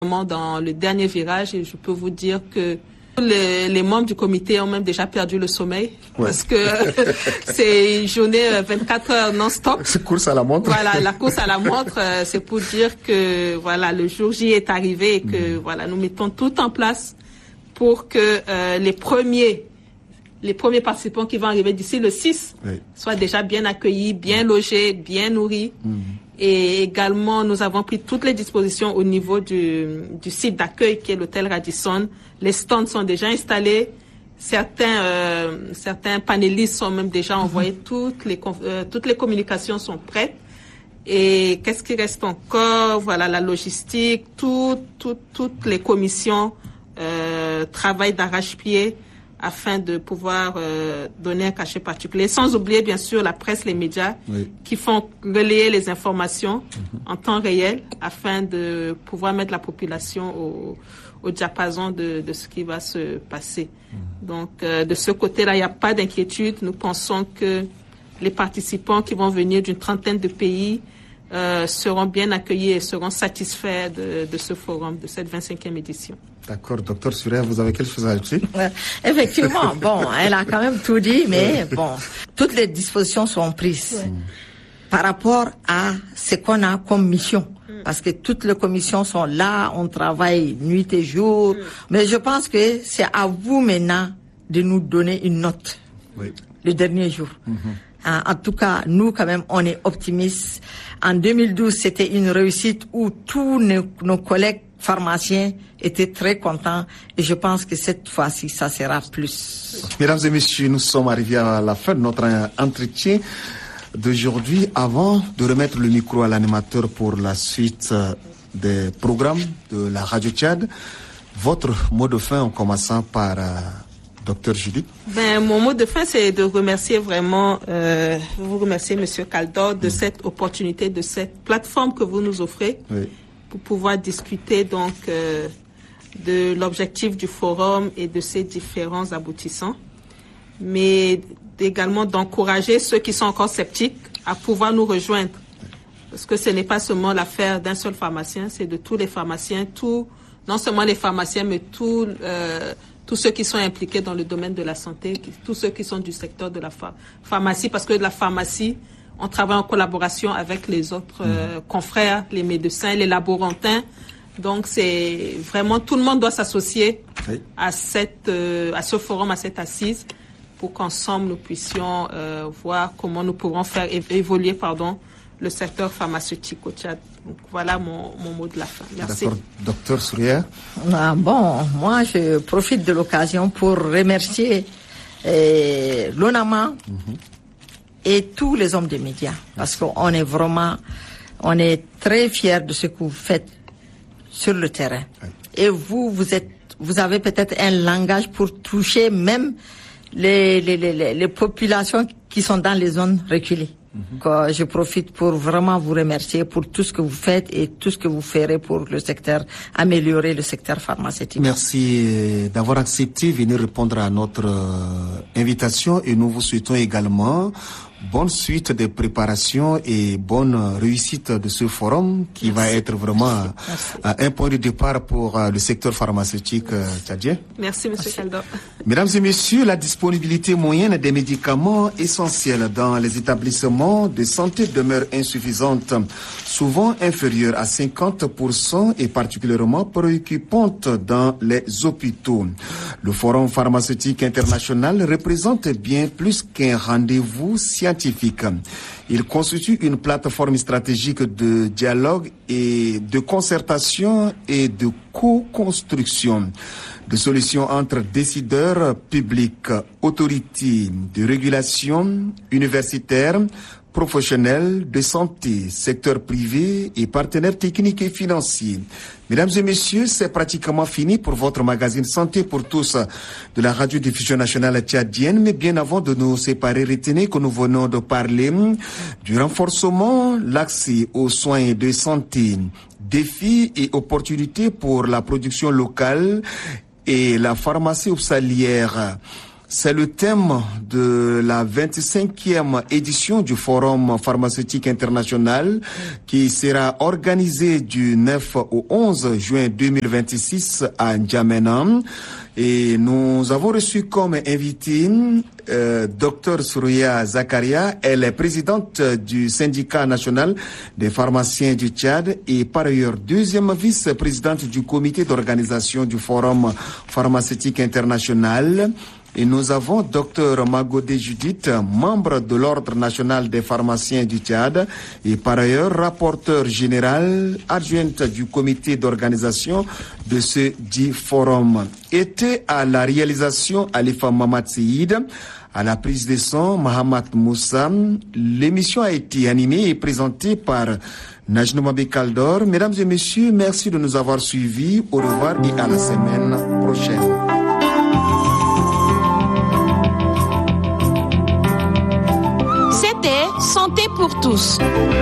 Dans le dernier virage, et je peux vous dire que les membres du comité ont même déjà perdu le sommeil parce que c'est une journée 24 heures non-stop. C'est course à la montre. Voilà, la course à la montre, c'est pour dire que voilà, le jour J est arrivé et que voilà, nous mettons tout en place pour que les premiers participants qui vont arriver d'ici le 6 soient déjà bien accueillis, bien logés, bien nourris. Et également, nous avons pris toutes les dispositions au niveau du site d'accueil qui est l'hôtel Radisson. Les stands sont déjà installés. Certains panélistes sont même déjà envoyés. Toutes les communications sont prêtes. Et qu'est-ce qui reste encore? Voilà, la logistique, toutes les commissions travaillent d'arrache-pied afin de pouvoir donner un cachet particulier. Sans oublier, bien sûr, la presse, les médias qui font relayer les informations en temps réel afin de pouvoir mettre la population au diapason de ce qui va se passer. Donc, de ce côté-là, il n'y a pas d'inquiétude. Nous pensons que les participants qui vont venir d'une trentaine de pays seront bien accueillis et seront satisfaits de ce forum, de cette 25e édition. D'accord, docteur Suria, vous avez quelque chose à ajouter? Effectivement, bon, elle a quand même tout dit, mais bon, toutes les dispositions sont prises par rapport à ce qu'on a comme mission. Parce que toutes les commissions sont là, on travaille nuit et jour, mais je pense que c'est à vous maintenant de nous donner une note le dernier jour. En tout cas, nous quand même, on est optimistes. En 2012, c'était une réussite où tous nos collègues pharmaciens étaient très contents et je pense que cette fois-ci, ça sera plus. Mesdames et messieurs, nous sommes arrivés à la fin de notre entretien d'aujourd'hui. Avant de remettre le micro à l'animateur pour la suite des programmes de la Radio Tchad, votre mot de fin en commençant par Docteur Judith. Mon mot de fin, c'est de remercier vraiment, vous remercier Monsieur Kaldor de cette opportunité, de cette plateforme que vous nous offrez pour pouvoir discuter donc de l'objectif du forum et de ses différents aboutissants, mais également d'encourager ceux qui sont encore sceptiques à pouvoir nous rejoindre, parce que ce n'est pas seulement l'affaire d'un seul pharmacien, c'est de tous les pharmaciens, non seulement les pharmaciens, mais tous ceux qui sont impliqués dans le domaine de la santé, tous ceux qui sont du secteur de la pharmacie, parce que la pharmacie, on travaille en collaboration avec les autres confrères, les médecins, les laborantins. Donc, c'est vraiment, tout le monde doit s'associer à ce forum, à cette assise, pour qu'ensemble nous puissions voir comment nous pourrons faire évoluer, le secteur pharmaceutique au Tchad. Donc, voilà mon mot de la fin. Merci. D'accord. Docteur Souria. Moi, je profite de l'occasion pour remercier l'ONAMA et tous les hommes des médias, parce qu'on est très fiers de ce que vous faites sur le terrain. Et vous avez peut-être un langage pour toucher même les populations qui sont dans les zones reculées. Je profite pour vraiment vous remercier pour tout ce que vous faites et tout ce que vous ferez pour améliorer le secteur pharmaceutique. Merci d'avoir accepté de venir répondre à notre invitation et nous vous souhaitons également bonne suite des préparations et bonne réussite de ce forum qui va être vraiment un point de départ pour le secteur pharmaceutique tchadien. Merci, M. Kaldor. Mesdames et messieurs, la disponibilité moyenne des médicaments essentiels dans les établissements de santé demeure insuffisante, souvent inférieure à 50% et particulièrement préoccupante dans les hôpitaux. Le Forum pharmaceutique international représente bien plus qu'un rendez-vous scientifique. Il constitue une plateforme stratégique de dialogue et de concertation et de co-construction de solutions entre décideurs publics, autorités de régulation, universitaires, professionnels de santé, secteur privé et partenaires techniques et financiers. Mesdames et messieurs, c'est pratiquement fini pour votre magazine Santé pour tous de la radiodiffusion nationale tchadienne. Mais bien avant de nous séparer, retenez que nous venons de parler du renforcement, l'accès aux soins de santé, défis et opportunités pour la production locale et la pharmacie hospitalière. C'est le thème de la 25e édition du Forum pharmaceutique international qui sera organisé du 9 au 11 juin 2026 à N'Djamena. Et nous avons reçu comme invité Dr Souria Zakaria. Elle est présidente du syndicat national des pharmaciens du Tchad et par ailleurs deuxième vice-présidente du comité d'organisation du Forum pharmaceutique international. Et nous avons Dr Magodé Judith, membre de l'Ordre national des pharmaciens du Tchad et par ailleurs rapporteur général adjointe du comité d'organisation de ce dit forum. Était à la réalisation Alifa Mamad Seïd, à la prise de son Mahamat Moussa. L'émission a été animée et présentée par Najnoumabé Kaldor. Mesdames et messieurs, merci de nous avoir suivis. Au revoir et à la semaine prochaine. C'était Santé pour tous.